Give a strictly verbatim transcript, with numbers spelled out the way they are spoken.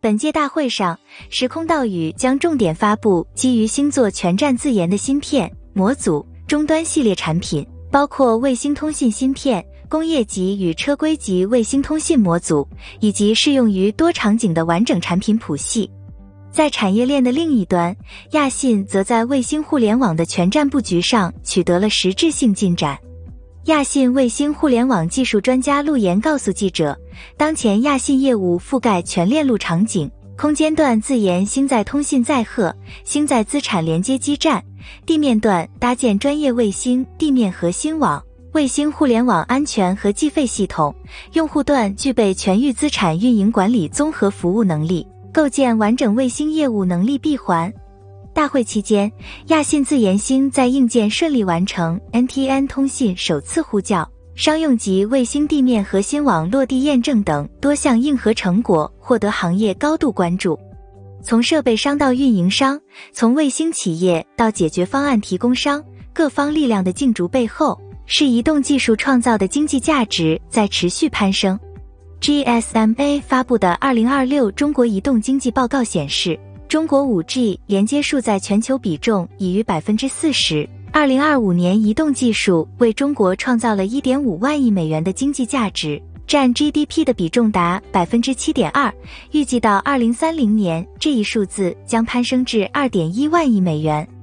本届大会上，时空道宇将重点发布基于星座全站自研的芯片、模组、终端系列产品，包括卫星通信芯片、工业级与车规级卫星通信模组，以及适用于多场景的完整产品谱系。在产业链的另一端，亚信则在卫星互联网的全站布局上取得了实质性进展。亚信卫星互联网技术专家陆岩告诉记者，当前亚信业务覆盖全链路场景，空间段自研星载通信载荷、星载资产连接基站，地面段搭建专业卫星地面核心网、卫星互联网安全和计费系统，用户端具备全域资产运营管理综合服务能力，构建完整卫星业务能力闭环。大会期间，亚信自研星在硬件顺利完成 N T N 通信首次呼叫、商用级卫星地面核心网落地验证等多项硬核成果获得行业高度关注。从设备商到运营商，从卫星企业到解决方案提供商，各方力量的竞逐背后，是移动技术创造的经济价值在持续攀升。G S M A 发布的二零二六中国移动经济报告显示，中国 五 G 连接数在全球比重已逾 百分之四十。二零二五年移动技术为中国创造了 一点五万亿美元的经济价值，占 G D P 的比重达 百分之七点二， 预计到二零三零年这一数字将攀升至 二点一万亿美元。